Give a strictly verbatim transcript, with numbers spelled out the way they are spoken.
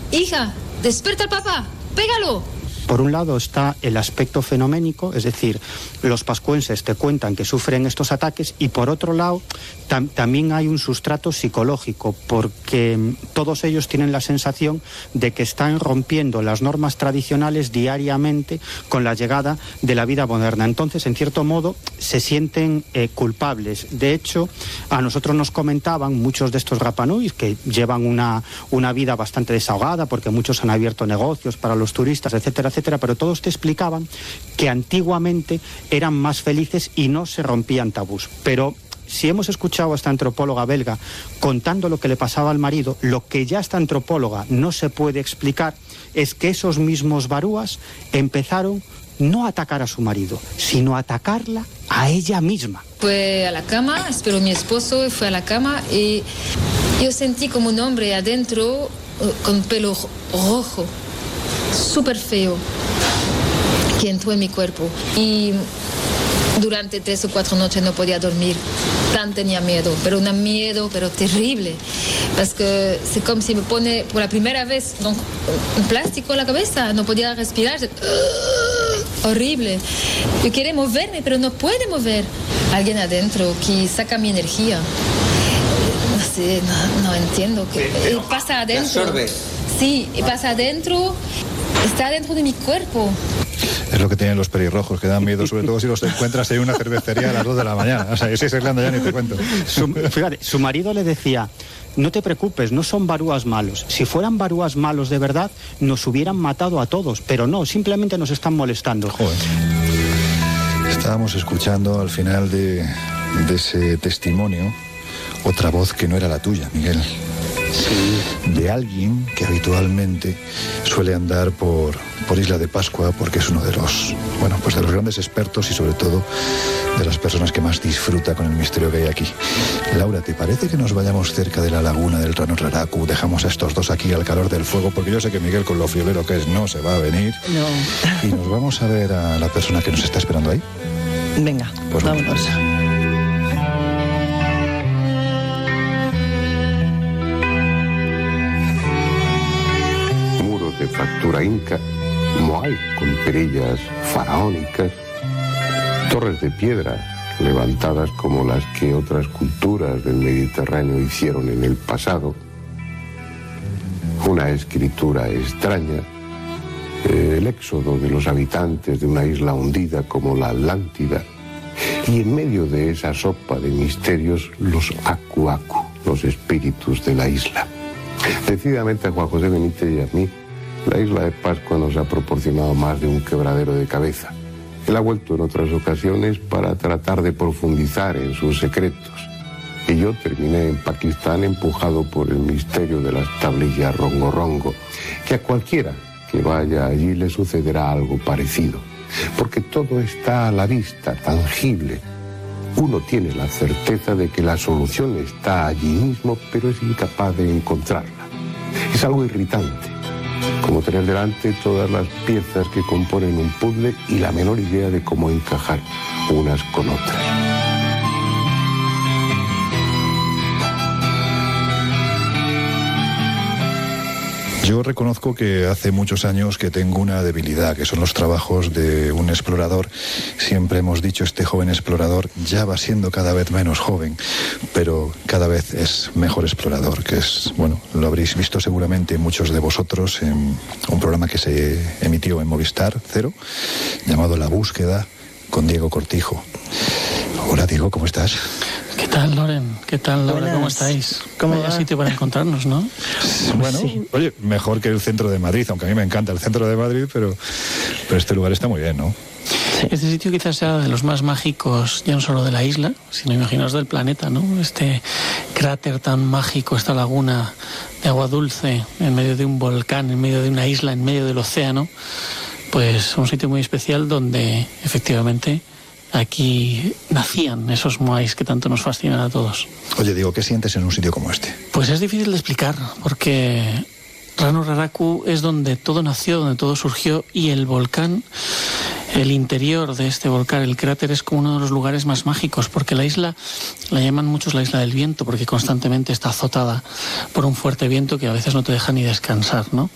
hija, despierta al papá, pégalo. Por un lado está el aspecto fenoménico, es decir, los pascuenses te cuentan que sufren estos ataques, y por otro lado tam también hay un sustrato psicológico, porque todos ellos tienen la sensación de que están rompiendo las normas tradicionales diariamente con la llegada de la vida moderna. Entonces, en cierto modo, se sienten eh, culpables. De hecho, a nosotros nos comentaban muchos de estos Rapanuis que llevan una, una vida bastante desahogada, porque muchos han abierto negocios para los turistas, etcétera, etcétera, pero todos te explicaban que antiguamente eran más felices y no se rompían tabús. Pero si hemos escuchado a esta antropóloga belga contando lo que le pasaba al marido, lo que ya esta antropóloga no se puede explicar es que esos mismos barúas empezaron no a atacar a su marido, sino a atacarla a ella misma. Fue a la cama, esperó mi esposo, fue a la cama y yo sentí como un hombre adentro con pelo rojo, súper feo, que entró en mi cuerpo. Y durante tres o cuatro noches no podía dormir, tan tenía miedo, pero un miedo pero terrible, porque es como si me pone por la primera vez donc, un plástico en la cabeza, no podía respirar, uh, horrible. Yo quiero moverme, pero no puedo mover. Alguien adentro que saca mi energía. No sé, no, no entiendo qué pasa adentro. Sí, pasa adentro, está dentro de mi cuerpo. Es lo que tienen los pelirrojos, que dan miedo, sobre todo si los encuentras en una cervecería a las dos de la mañana. O sea, yo estoy Irlanda ya ni te cuento. Su, fíjate, su marido le decía, no te preocupes, no son barúas malos. Si fueran barúas malos de verdad, nos hubieran matado a todos. Pero no, simplemente nos están molestando. Joder. Estábamos escuchando al final de, de ese testimonio otra voz que no era la tuya, Miguel. Sí. De alguien que habitualmente suele andar por, por Isla de Pascua, porque es uno de los, bueno, pues de los grandes expertos y sobre todo de las personas que más disfruta con el misterio que hay aquí. Laura, ¿te parece que nos vayamos cerca de la laguna del Rano Raraku? Dejamos a estos dos aquí al calor del fuego, porque yo sé que Miguel, con lo friolero que es, no se va a venir. No. Y nos vamos a ver a la persona que nos está esperando ahí. Venga, pues vámonos. De factura inca, moai con perillas faraónicas, torres de piedra levantadas como las que otras culturas del Mediterráneo hicieron en el pasado, una escritura extraña, el éxodo de los habitantes de una isla hundida como la Atlántida, y en medio de esa sopa de misterios los Aku Aku, los espíritus de la isla. Decididamente a Juan José Benítez y a mí, la Isla de Pascua nos ha proporcionado más de un quebradero de cabeza. Él ha vuelto en otras ocasiones para tratar de profundizar en sus secretos. Y yo terminé en Pakistán empujado por el misterio de las tablillas Rongo Rongo, que a cualquiera que vaya allí le sucederá algo parecido. Porque todo está a la vista, tangible. Uno tiene la certeza de que la solución está allí mismo, pero es incapaz de encontrarla. Es algo irritante, como tener delante todas las piezas que componen un puzzle y la menor idea de cómo encajar unas con otras. Yo reconozco que hace muchos años que tengo una debilidad, que son los trabajos de un explorador. Siempre hemos dicho, este joven explorador ya va siendo cada vez menos joven, pero cada vez es mejor explorador, que es, bueno, lo habréis visto seguramente muchos de vosotros en un programa que se emitió en Movistar Cero, llamado La Búsqueda, con Diego Cortijo. Hola, Diego, ¿cómo estás? ¿Qué tal, Loren? ¿Qué tal, Laura? Buenas. ¿Cómo estáis? ¿Cómo Vaya va? sitio para encontrarnos, ¿no? Bueno, Sí. oye, mejor que el centro de Madrid, aunque a mí me encanta el centro de Madrid, pero, pero este lugar está muy bien, ¿no? Este sitio quizás sea de los más mágicos, ya no solo de la isla, sino imaginaos del planeta, ¿no? Este cráter tan mágico, esta laguna de agua dulce, en medio de un volcán, en medio de una isla, en medio del océano, pues un sitio muy especial donde efectivamente aquí nacían esos moais que tanto nos fascinan a todos. Oye, Diego, ¿qué sientes en un sitio como este? Pues es difícil de explicar, porque Rano Raraku es donde todo nació, donde todo surgió, y el volcán, el interior de este volcán, el cráter, es como uno de los lugares más mágicos, porque la isla, la llaman muchos la isla del viento, porque constantemente está azotada por un fuerte viento que a veces no te deja ni descansar, ¿no?